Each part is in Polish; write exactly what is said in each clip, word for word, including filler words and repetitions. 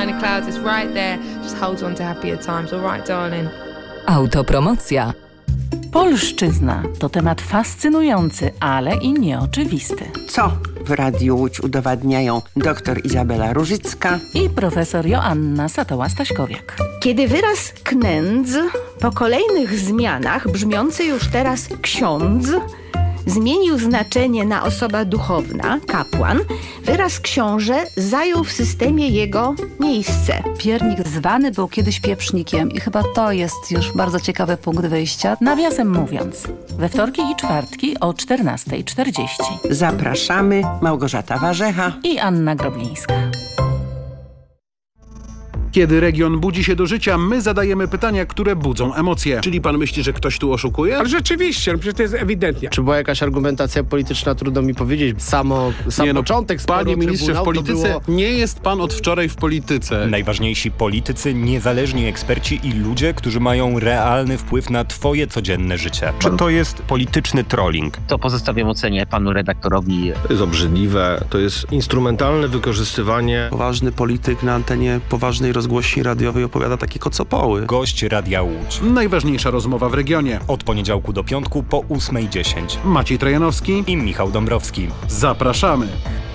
behind the clouds, it's right there. Just hold on to happier times, all right, darling? Autopromocja. Polszczyzna to temat fascynujący, ale i nieoczywisty. Co w Radiu Łódź udowadniają dr Izabela Różycka i profesor Joanna Satoła-Staśkowiak. Kiedy wyraz knędz po kolejnych zmianach, brzmiący już teraz ksiądz, zmienił znaczenie na osoba duchowna, kapłan, wyraz książę zajął w systemie jego miejsce. Piernik zwany był kiedyś pieprznikiem i chyba to jest już bardzo ciekawy punkt wyjścia. Nawiasem mówiąc, we wtorki i czwartki o czternasta czterdzieści. Zapraszamy, Małgorzata Warzecha i Anna Groblińska. Kiedy region budzi się do życia, my zadajemy pytania, które budzą emocje. Czyli pan myśli, że ktoś tu oszukuje? Ale rzeczywiście, no przecież to jest ewidentnie. Czy była jakaś argumentacja polityczna, trudno mi powiedzieć. Samo, sam nie, no, początek sporu panie ministrze, w polityce było... nie jest pan od wczoraj w polityce. Najważniejsi politycy, niezależni eksperci i ludzie, którzy mają realny wpływ na twoje codzienne życie. Czy to jest polityczny trolling? To pozostawiam ocenie panu redaktorowi. To jest obrzydliwe, to jest instrumentalne wykorzystywanie. Poważny polityk na antenie poważnej rozgłośni radiowej opowiada takie kocopoły. Gość Radia Łódź. Najważniejsza rozmowa w regionie. Od poniedziałku do piątku po ósmej dziesięć. Maciej Trojanowski i Michał Dąbrowski. Zapraszamy.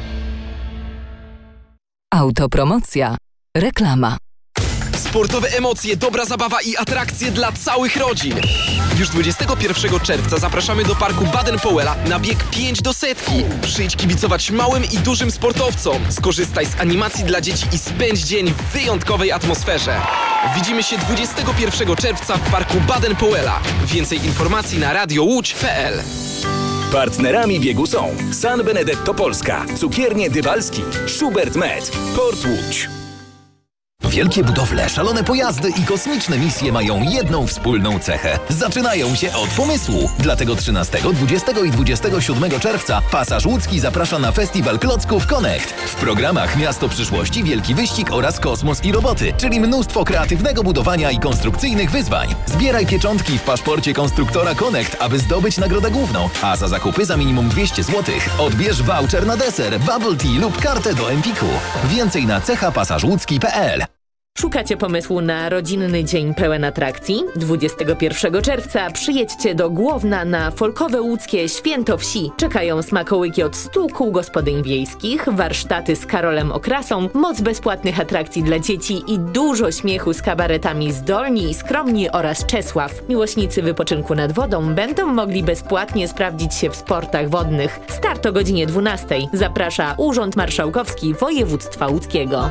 Autopromocja. Reklama. Sportowe emocje, dobra zabawa i atrakcje dla całych rodzin. Już dwudziestego pierwszego czerwca zapraszamy do parku Baden-Powella na bieg pięć do setki. Przyjdź kibicować małym i dużym sportowcom. Skorzystaj z animacji dla dzieci i spędź dzień w wyjątkowej atmosferze. Widzimy się dwudziestego pierwszego czerwca w parku Baden-Powella. Więcej informacji na radio łódź kropka p l. Partnerami biegu są San Benedetto Polska, Cukiernie Dywalski, Schubert Med, Port Łódź. Wielkie budowle, szalone pojazdy i kosmiczne misje mają jedną wspólną cechę. Zaczynają się od pomysłu. Dlatego trzynastego, dwudziestego i dwudziestego siódmego czerwca Pasaż Łódzki zaprasza na festiwal klocków Connect. W programach Miasto Przyszłości, Wielki Wyścig oraz Kosmos i Roboty, czyli mnóstwo kreatywnego budowania i konstrukcyjnych wyzwań. Zbieraj pieczątki w paszporcie konstruktora Connect, aby zdobyć nagrodę główną, a za zakupy za minimum dwieście złotych odbierz voucher na deser, bubble tea lub kartę do Empiku. Więcej na cecha pasaż łódzki kropka p l. Szukacie pomysłu na rodzinny dzień pełen atrakcji? dwudziestego pierwszego czerwca przyjedźcie do Głowna na folkowe łódzkie Święto Wsi. Czekają smakołyki od stu kół gospodyń wiejskich, warsztaty z Karolem Okrasą, moc bezpłatnych atrakcji dla dzieci i dużo śmiechu z kabaretami Zdolni i Skromni oraz Czesław. Miłośnicy wypoczynku nad wodą będą mogli bezpłatnie sprawdzić się w sportach wodnych. Start o godzinie dwunastej. Zaprasza Urząd Marszałkowski Województwa Łódzkiego.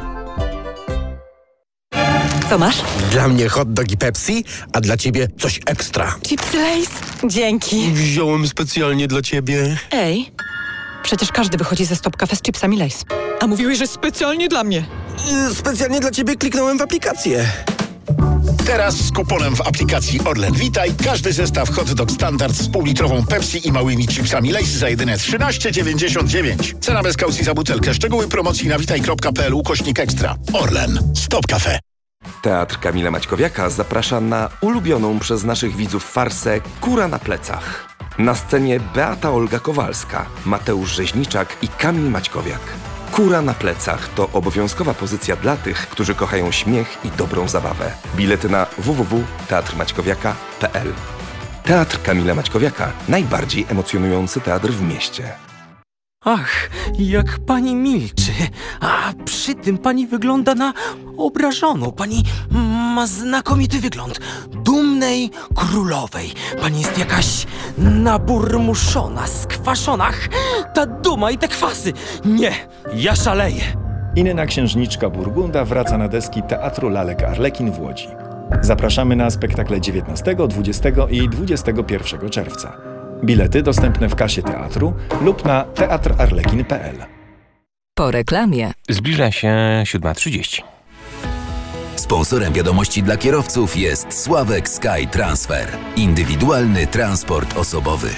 Co masz? Dla mnie hot dog i Pepsi, a dla ciebie coś ekstra. Chipsy Lay's? Dzięki. Wziąłem specjalnie dla ciebie. Ej, przecież każdy wychodzi ze Stop Cafe z chipsami Lay's. A mówiłeś, że specjalnie dla mnie. Specjalnie dla ciebie kliknąłem w aplikację. Teraz z kuponem w aplikacji Orlen Witaj każdy zestaw hot dog standard z półlitrową Pepsi i małymi chipsami Lay's za jedyne trzynaście dziewięćdziesiąt dziewięć. Cena bez kaucji za butelkę. Szczegóły promocji na witaj kropka p l ukośnik ekstra. Orlen. Stop Cafe. Teatr Kamila Maćkowiaka zaprasza na ulubioną przez naszych widzów farsę Kura na plecach. Na scenie Beata Olga Kowalska, Mateusz Rzeźniczak i Kamil Maćkowiak. Kura na plecach to obowiązkowa pozycja dla tych, którzy kochają śmiech i dobrą zabawę. Bilety na w w w kropka teatr maćkowiaka kropka p l. Teatr Kamila Maćkowiaka. Najbardziej emocjonujący teatr w mieście. Ach, jak pani milczy, a przy tym pani wygląda na obrażoną. Pani ma znakomity wygląd dumnej królowej. Pani jest jakaś naburmuszona, skwaszona. Ach, ta duma i te kwasy. Nie, ja szaleję. Inna księżniczka Burgunda wraca na deski Teatru Lalek Arlekin w Łodzi. Zapraszamy na spektakle dziewiętnastego, dwudziestego i dwudziestego pierwszego czerwca. Bilety dostępne w kasie teatru lub na teatr arlekin kropka p l. Po reklamie. Zbliża się siódma trzydzieści. Sponsorem wiadomości dla kierowców jest Sławek Sky Transfer. Indywidualny transport osobowy.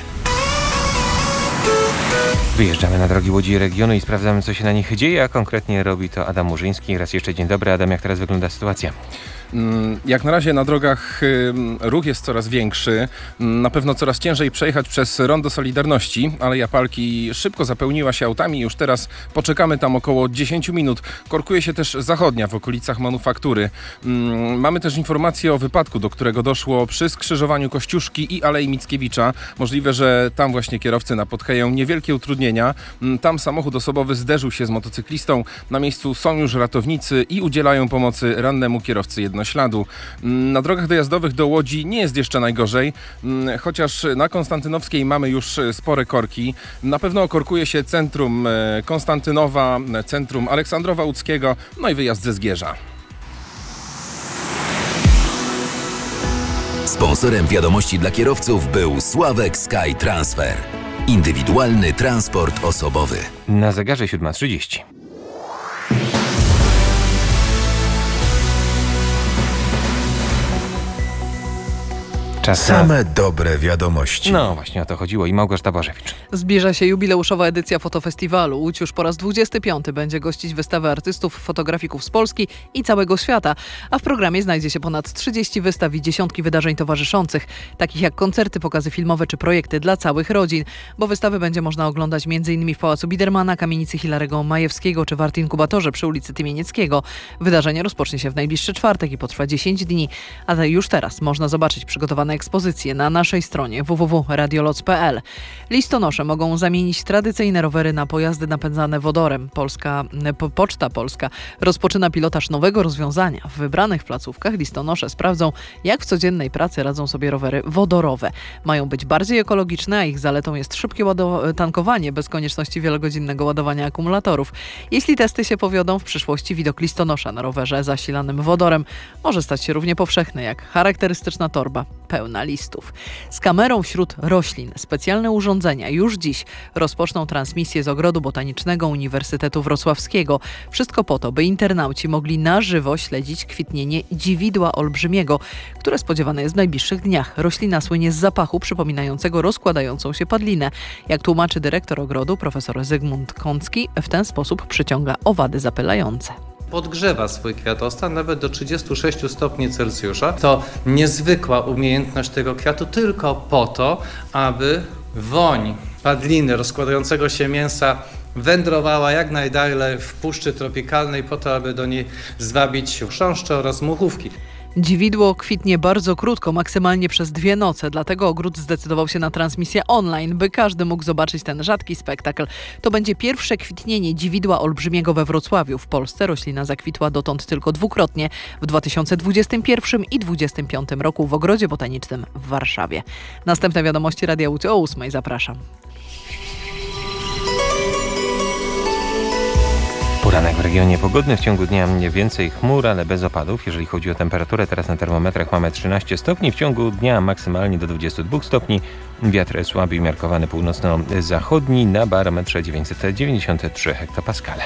Wyjeżdżamy na drogi Łodzi i regionu i sprawdzamy, co się na nich dzieje, a konkretnie robi to Adam Murzyński. Raz jeszcze dzień dobry, Adam, jak teraz wygląda sytuacja? Jak na razie na drogach ruch jest coraz większy. Na pewno coraz ciężej przejechać przez Rondo Solidarności. Aleja Palki szybko zapełniła się autami. Już teraz poczekamy tam około dziesięć minut. Korkuje się też zachodnia w okolicach Manufaktury. Mamy też informację o wypadku, do którego doszło przy skrzyżowaniu Kościuszki i Alei Mickiewicza. Możliwe, że tam właśnie kierowcy napotkają niewielkie utrudnienia. Tam samochód osobowy zderzył się z motocyklistą. Na miejscu są już ratownicy i udzielają pomocy rannemu kierowcy jednośladu. Na drogach dojazdowych do Łodzi nie jest jeszcze najgorzej, chociaż na Konstantynowskiej mamy już spore korki. Na pewno okorkuje się centrum Konstantynowa, centrum Aleksandrowa Łódzkiego, no i wyjazd ze Zgierza. Sponsorem wiadomości dla kierowców był Sławek Sky Transfer. Indywidualny transport osobowy. Na zegarze siódma trzydzieści. Czas Same dobre wiadomości. No właśnie o to chodziło i Małgorzata Bożewicz. Zbliża się jubileuszowa edycja fotofestiwalu. Łódź już po raz dwudziesty piąty będzie gościć wystawę artystów, fotografików z Polski i całego świata. A w programie znajdzie się ponad trzydzieści wystaw i dziesiątki wydarzeń towarzyszących, takich jak koncerty, pokazy filmowe czy projekty dla całych rodzin. Bo wystawy będzie można oglądać m.in. w Pałacu Bidermana, kamienicy Hilarego Majewskiego czy w Art Inkubatorze przy ulicy Tymienieckiego. Wydarzenie rozpocznie się w najbliższy czwartek i potrwa dziesięć dni. A już teraz można zobaczyć przygotowane ekspozycje na naszej stronie w w w kropka radioloc kropka p l. Listonosze mogą zamienić tradycyjne rowery na pojazdy napędzane wodorem. Polska, po, Poczta Polska rozpoczyna pilotaż nowego rozwiązania. W wybranych placówkach listonosze sprawdzą, jak w codziennej pracy radzą sobie rowery wodorowe. Mają być bardziej ekologiczne, a ich zaletą jest szybkie ładow- tankowanie bez konieczności wielogodzinnego ładowania akumulatorów. Jeśli testy się powiodą, w przyszłości widok listonosza na rowerze zasilanym wodorem może stać się równie powszechny jak charakterystyczna torba pełna listów. Z kamerą wśród roślin specjalne urządzenia już dziś rozpoczną transmisję z Ogrodu Botanicznego Uniwersytetu Wrocławskiego. Wszystko po to, by internauci mogli na żywo śledzić kwitnienie dziwidła olbrzymiego, które spodziewane jest w najbliższych dniach. Roślina słynie z zapachu przypominającego rozkładającą się padlinę. Jak tłumaczy dyrektor ogrodu, profesor Zygmunt Kącki, w ten sposób przyciąga owady zapylające. Podgrzewa swój kwiatostan nawet do trzydziestu sześciu stopni Celsjusza. To niezwykła umiejętność tego kwiatu tylko po to, aby woń padliny rozkładającego się mięsa wędrowała jak najdalej w puszczy tropikalnej po to, aby do niej zwabić chrząszcze oraz muchówki. Dziwidło kwitnie bardzo krótko, maksymalnie przez dwie noce, dlatego ogród zdecydował się na transmisję online, by każdy mógł zobaczyć ten rzadki spektakl. To będzie pierwsze kwitnienie dziwidła olbrzymiego we Wrocławiu. W Polsce roślina zakwitła dotąd tylko dwukrotnie, w dwa tysiące dwudziestym pierwszym i dwudziestym piątym roku w Ogrodzie Botanicznym w Warszawie. Następne wiadomości Radia Łódź o ósmej. Zapraszam. Poranek w regionie pogodny, w ciągu dnia mniej więcej chmur, ale bez opadów. Jeżeli chodzi o temperaturę, teraz na termometrach mamy trzynaście stopni, w ciągu dnia maksymalnie do dwudziestu dwóch stopni. Wiatr słaby umiarkowany północno-zachodni na barometrze dziewięćset dziewięćdziesiąt trzy hektopaskale.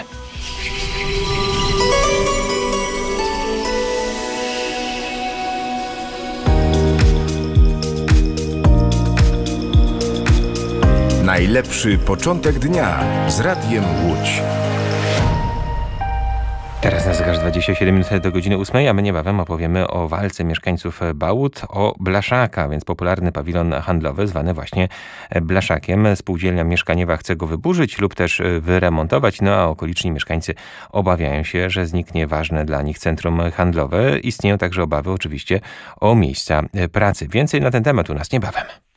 Najlepszy początek dnia z Radiem Łódź. Teraz na zegarze dwadzieścia siedem minut do godziny ósmej, a my niebawem opowiemy o walce mieszkańców Bałut o Blaszaka, więc popularny pawilon handlowy zwany właśnie Blaszakiem. Spółdzielnia mieszkaniowa chce go wyburzyć lub też wyremontować, no a okoliczni mieszkańcy obawiają się, że zniknie ważne dla nich centrum handlowe. Istnieją także obawy oczywiście o miejsca pracy. Więcej na ten temat u nas niebawem.